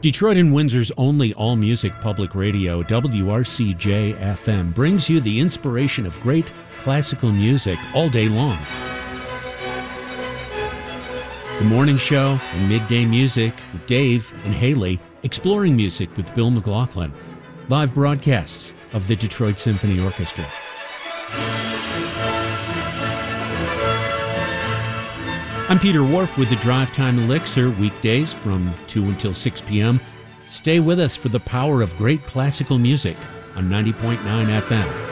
Detroit and Windsor's only all-music public radio, WRCJ-FM, brings you the inspiration of great classical music all day long. The morning show and midday music with Dave and Haley, exploring music with Bill McLaughlin. Live broadcasts of the Detroit Symphony Orchestra. I'm Peter Wharf with the Drive Time Elixir, weekdays from 2 until 6 p.m. Stay with us for the power of great classical music on 90.9 FM.